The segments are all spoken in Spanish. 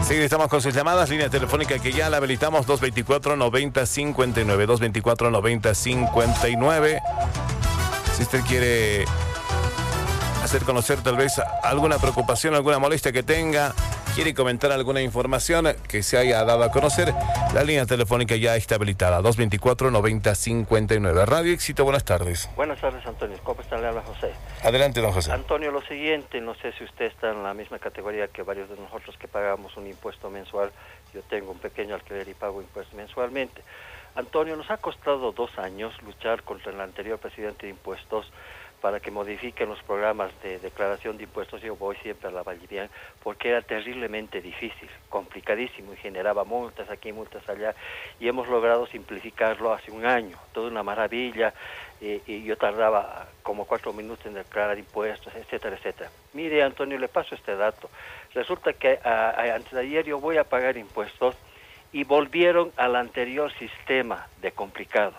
Enseguida estamos con sus llamadas, línea telefónica que ya la habilitamos, 224-90-59, 224-90-59. Si usted quiere hacer conocer tal vez alguna preocupación, alguna molestia que tenga, quiere comentar alguna información que se haya dado a conocer, la línea telefónica ya está habilitada, 224-90-59. Radio Éxito, buenas tardes. Buenas tardes, Antonio. ¿Cómo está? Le habla José. Adelante, don José. Antonio, lo siguiente, no sé si usted está en la misma categoría que varios de nosotros que pagamos un impuesto mensual. Yo tengo un pequeño alquiler y pago impuestos mensualmente. Antonio, nos ha costado 2 años luchar contra el anterior presidente de impuestos para que modifiquen los programas de declaración de impuestos. Yo voy siempre a la Vallivian porque era terriblemente difícil, complicadísimo y generaba multas aquí, multas allá, y hemos logrado simplificarlo hace 1 año, toda una maravilla, y yo tardaba como 4 minutos en declarar impuestos, etcétera, etcétera. Mire, Antonio, le paso este dato. Resulta que antes de ayer yo voy a pagar impuestos y volvieron al anterior sistema de complicado.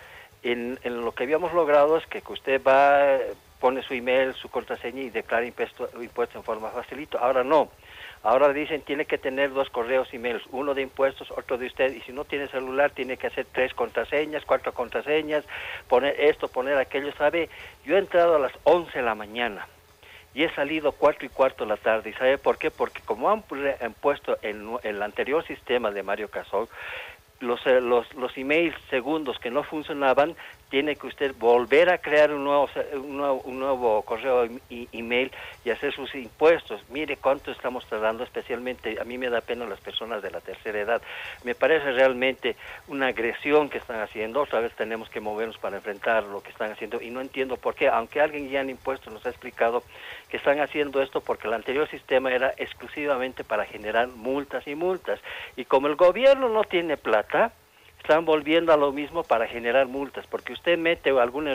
En lo que habíamos logrado es que usted va, pone su email, su contraseña y declara impuestos en forma facilito. Ahora no. Ahora dicen tiene que tener 2 correos emails, uno de impuestos, otro de usted, y si no tiene celular tiene que hacer 3 contraseñas, 4 contraseñas, poner esto, poner aquello, ¿sabe? Yo he entrado a las 11 de la mañana y he salido 4:15 de la tarde. ¿Y sabe por qué? Porque como han puesto en el anterior sistema de Mario Casol, los emails segundos que no funcionaban, tiene que usted volver a crear un nuevo correo email y hacer sus impuestos. Mire cuánto estamos tardando, especialmente a mí me da pena las personas de la tercera edad. Me parece realmente una agresión que están haciendo. Otra vez tenemos que movernos para enfrentar lo que están haciendo y no entiendo por qué, aunque alguien ya en impuestos nos ha explicado que están haciendo esto porque el anterior sistema era exclusivamente para generar multas y multas, y como el gobierno no tiene plata, están volviendo a lo mismo para generar multas, porque usted mete algún